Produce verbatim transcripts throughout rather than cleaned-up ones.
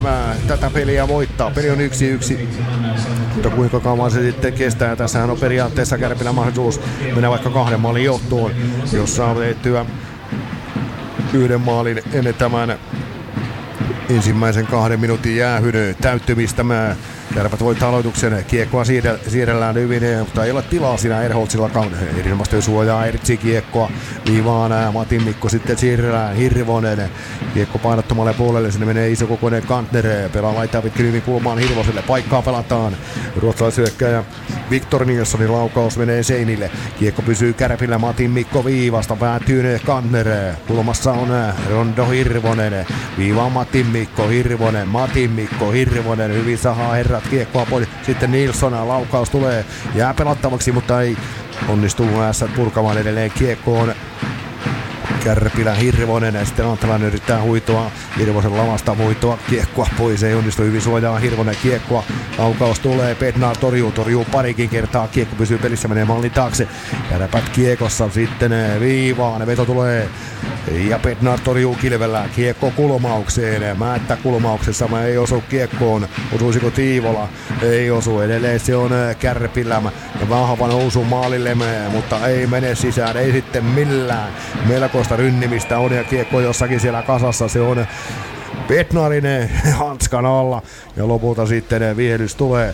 tätä peliä voittaa. Peli on yksi yksi. Mutta kuinka kauan se sitten kestää. Ja tässähän on periaatteessa Kärpillä mahdollisuus mennä vaikka kahden maalin johtoon, jos saa tehtyä yhden maalin ennen tämän ensimmäisen kahden minuutin jäähyn täyttymistä. Kärpät voittaa aloituksen, kiekkoa siirrellään hyvin, mutta ei ole tilaa siinä Erholtsillakaan. Erinomaisesti suojaa Ertsi kiekkoa viivaan, Matin Mikko sitten siirrellään, Hirvonen kiekko painottomalle puolelle, sinne menee isokokoinen Kantner, pelaa laittaa pitkin hyvin kulmaan Hirvoselle, paikkaa pelataan, ruotsalaisyökkäjä Victor Nilssonin laukaus menee seinille, kiekko pysyy Kärpillä, Matin Mikko viivasta, päätyy Kantner, kulmassa on Rondo Hirvonen, viivaan Matin Mikko, Hirvonen, Matin Mikko, Hirvonen, hyvin sahaa herrat kiekkoa pois, sitten Nilsson, laukaus tulee, jää pelattavaksi, mutta ei onnistu ässät purkamaan edelleen kiekkoon. Kärpilä Hirvonen ja sitten Antalainen yrittää huitoa, Hirvosen lavasta huitoa, kiekkoa pois, ei onnistu, hyvin suojaa Hirvonen kiekkoa, laukaus tulee, Bednar torjuu, torjuu parikin kertaa, kiekko pysyy pelissä, menee mallin taakse, Kärpät kiekossa, sitten viivaan, veto tulee ja Bednar torjuu kilvellä, kiekko kulmaukseen, Määttä kulmauksessa, mä ei osu kiekkoon, osuisiko Tiivola, ei osu, edelleen se on Kärpillä ja vahva nousu maalille, mutta ei mene sisään, ei sitten millään, melkoista rynnimistä on ja kiekko jossakin siellä kasassa, se on Bednarin hanskan alla ja lopulta sitten vihelys tulee.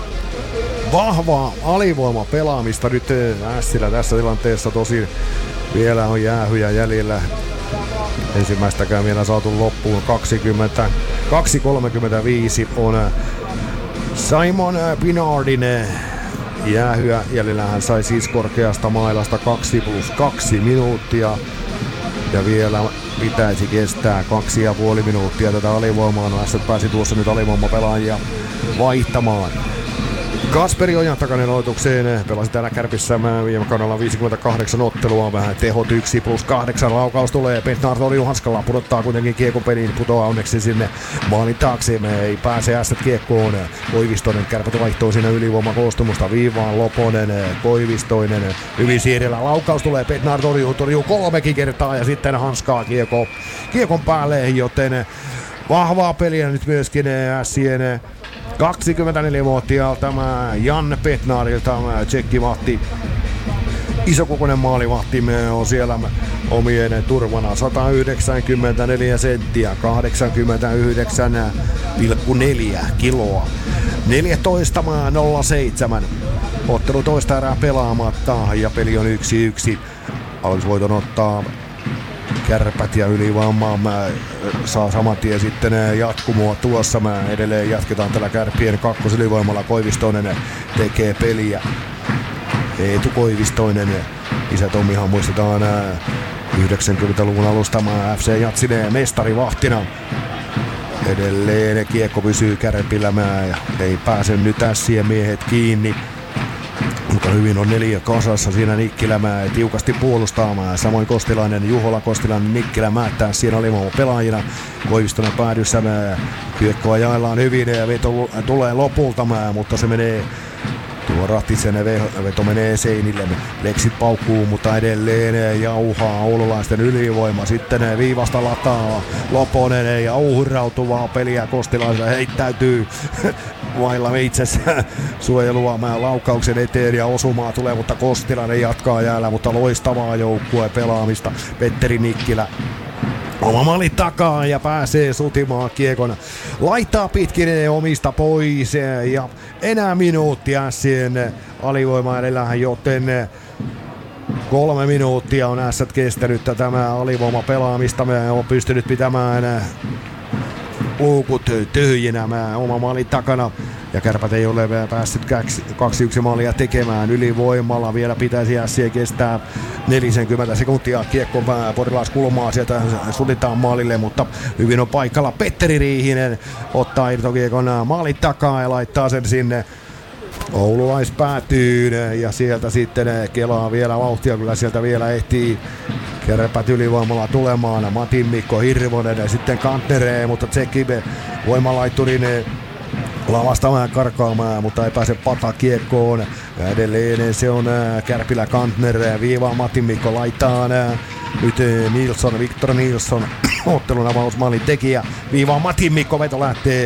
Vahvaa alivoima pelaamista nyt Ässillä tässä tilanteessa, tosin vielä on jäähyjä jäljellä. Ensimmäistäkään vielä saatu loppuun, kaksikymmentäkaksi kolmekymmentäviisi on Simon Pinardin jäähyä jäljellä. Hän sai siis korkeasta mailasta kaksi plus kaksi minuuttia ja vielä pitäisi kestää kaksi ja puoli minuuttia tätä alivoimaa. No Ässät pääsi tuossa nyt alivoimapelaajia vaihtamaan. Kasperi Ojan takainen aloitukseen, pelasi täällä Kärpissä viime kaudella viisikymmentäkahdeksan ottelua, vähän tehot yksi plus kahdeksan, laukaus tulee, Bednar torjuu hanskalla, pudottaa kuitenkin kiekon peliin, putoaa onneksi sinne maalin taakse, me ei pääse Ässät kiekkoon, Koivistoinen, Kärpät vaihtoo siinä ylivoimakoostumusta, viivaan Loponen, Koivistoinen, hyvin siirrellä, laukaus tulee, Bednar torjuu, torjuu kolmekin kertaa ja sitten hanskaa kiekko, kiekon päälle, joten vahvaa peliä nyt myöskin Ässien kaksikymmentäneljävuotiaalta tämä Jan Bednarilta, tsekkivahti, isokokoinen maalivahti on siellä omien turvana, sata yhdeksänkymmentäneljä senttiä, kahdeksankymmentäyhdeksän pilkku neljä kiloa, neljätoista nolla seitsemän, ottelu toista erää pelaamatta ja peli on yksi yksi, aloitusvoiton ottaa Kärpät ja ylivoimaa saa saman tien sitten jatkumoa tuossa. Mä edelleen jatketaan tällä Kärppien kakkosylivoimalla. Koivistoinen tekee peliä. Eetu Koivistoinen. Isä Tommihan muistetaan yhdeksänkymmentäluvun alusta F C Jatsinen mestarivahtina. Edelleen kiekko pysyy Kärpillä. Ei pääse nyt Ässien miehet kiinni. Mutta hyvin on neljä kasassa siinä Nikkilämää tiukasti puolustamaan. Samoin Kostilainen, Juhola, Kostilainen, Nikkilä Määttää siinä olimaan pelaajina. Koivistonen päädyssä, kiekkoa jaellaan hyvin ja veto tulee lopulta, mutta se menee tuo Rahtisen veto menee seinille. Leksit paukkuu, mutta edelleen jauhaa oululaisten ylivoima. Sitten viivasta lataa Loponen ja uhrautuvaa peliä Kostilaisella heittäytyy vailla itsessä suojelua laukauksen eteen ja osumaa tulee, mutta Kostilainen jatkaa jäällä, mutta loistavaa joukkueen pelaamista. Petteri Nikkilä oma maali takaa ja pääsee sutimaan kiekon. Laittaa pitkin omista pois ja enää minuuttia Ässien alivoima edellä, joten kolme minuuttia on Ässät kestänyt tämä alivoima pelaamista. Me on pystynyt pitämään luukut tyhjinä oma maalin takana. Ja Kärpät ei ole vielä päässyt kaksi yksi maalia tekemään ylivoimalla. Vielä pitäisi Ässien kestää neljäkymmentä sekuntia. Kiekko porilaiskulmaa, sieltä sulitaan maalille, mutta hyvin on paikalla. Petteri Riihinen ottaa irtokiekon maalin takaa ja laittaa sen sinne oululaispäätyyn. Ja sieltä sitten kelaa vielä vauhtia, kyllä sieltä vielä ehtii Kärpät ylivoimalla tulemaan. Matin Mikko Hirvonen ja sitten Kantner, mutta Tsekibe voimalaitturin lavasta vähän karkaamaan, mutta ei pääse patakiekkoon. Ja edelleen se on Kärpilä Kantner, viivaa Matin Mikko laittaa nyt Nilsson, Victor Nilsson ottelun avausmaalin tekijä. Viivaan Matin Mikko, veto lähtee